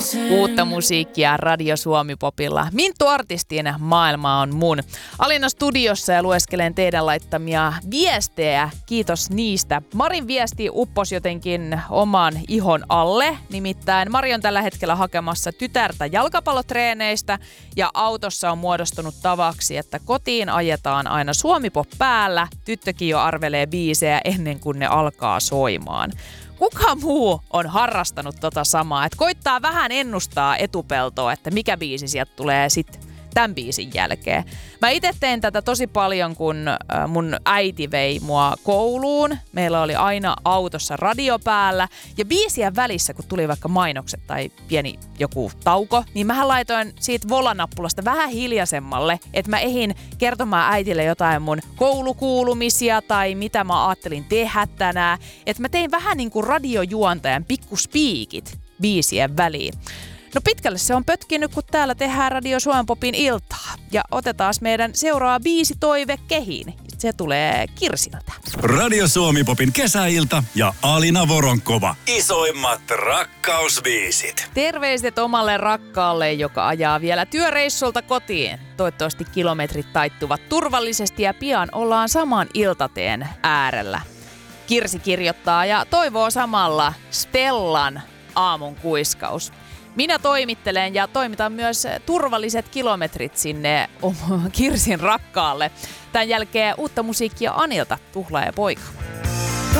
Uutta musiikkia Radio Suomi Popilla. Minttu Artistin maailma on mun. Alina studiossa ja lueskelen teidän laittamia viestejä. Kiitos niistä. Marin viesti upposi jotenkin oman ihon alle. Nimittäin Mari on tällä hetkellä hakemassa tytärtä jalkapallotreeneistä ja autossa on muodostunut tavaksi, että kotiin ajetaan aina Suomi Pop päällä. Tyttökin jo arvelee biisejä ennen kuin ne alkaa soimaan. Kuka muu on harrastanut tota samaa, että koittaa vähän ennustaa etupeltoa, että mikä biisi sieltä tulee sitten tämän biisin jälkeen. Mä itse tein tätä tosi paljon, kun mun äiti vei mua kouluun. Meillä oli aina autossa radio päällä ja biisien välissä, kun tuli vaikka mainokset tai pieni joku tauko, niin mähän laitoin siitä volanappulasta vähän hiljaisemmalle, että mä ehdin kertomaan äitille jotain mun koulukuulumisia tai mitä mä ajattelin tehdä tänään. Että mä tein vähän niin kuin radiojuontajan pikkuspiikit biisien väliin. No pitkälle se on pötkinyt, kun täällä tehdään Radio Suomen Popin iltaa. Ja otetaan meidän seuraava biisitoive kehiin. Se tulee Kirsiltä. Radio Suomi Popin kesäilta ja Alina Voronkova. Isoimmat rakkausbiisit. Terveiset omalle rakkaalle, joka ajaa vielä työreissulta kotiin. Toivottavasti kilometrit taittuvat turvallisesti ja pian ollaan saman iltateen äärellä. Kirsi kirjoittaa ja toivoo samalla Stellan aamun kuiskaus. Minä toimittelen ja toimitan myös turvalliset kilometrit sinne Kirsin rakkaalle. Tämän jälkeen uutta musiikkia Anilta, Tuhlaaja poika.